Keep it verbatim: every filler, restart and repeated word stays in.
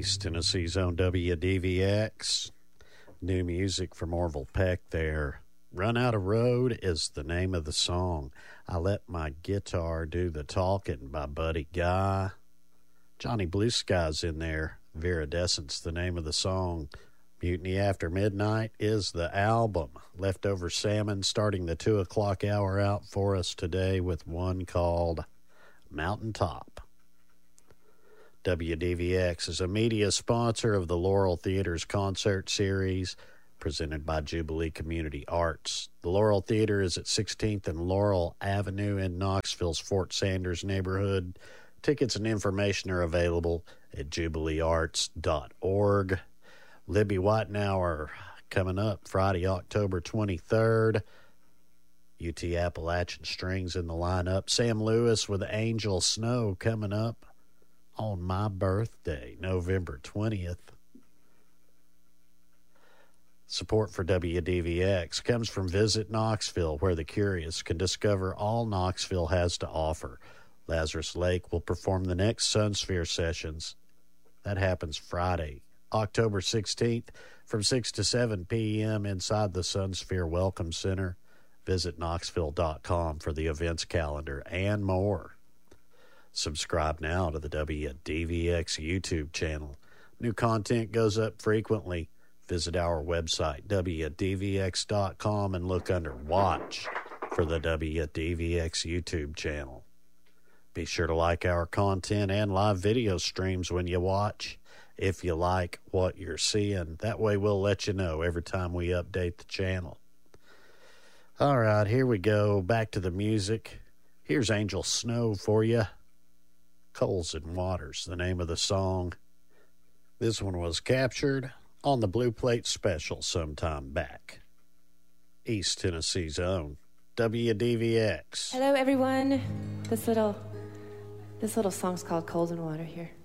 East Tennessee's own W D V X. New music from Orville Peck there. Run Out of Road is the name of the song. I Let My Guitar Do the Talking by Buddy Guy. Johnny Blue Sky's in there. Viridescence, the name of the song. Mutiny After Midnight is the album. Leftover Salmon starting the two o'clock hour out for us today with one called Mountaintop. W D V X is a media sponsor of the Laurel Theater's concert series presented by Jubilee Community Arts. The Laurel Theater is at sixteenth and Laurel Avenue in Knoxville's Fort Sanders neighborhood. Tickets and information are available at jubilee arts dot org. Libby Whitenauer coming up Friday, October twenty-third. U T Appalachian Strings in the lineup. Sam Lewis with Angel Snow coming up on my birthday, November twentieth. Support for W D V X comes from Visit Knoxville, where the curious can discover all Knoxville has to offer. Lazarus Lake will perform the next Sunsphere sessions. That happens Friday, October sixteenth, from six to seven p.m. inside the Sunsphere Welcome Center. Visit knoxville dot com for the events calendar and more. Subscribe now to the W D V X YouTube channel. New content goes up frequently. Visit our website, w d v x dot com, and look under Watch for the W D V X YouTube channel. Be sure to like our content and live video streams when you watch, if you like what you're seeing. That way we'll let you know every time we update the channel. All right, here we go. Back to the music. Here's Angel Snow for you. Coals and Waters, the name of the song. This one was captured on the Blue Plate Special sometime back. East Tennessee's own W D V X. Hello, everyone. This little, this little song's called Coals and Water here.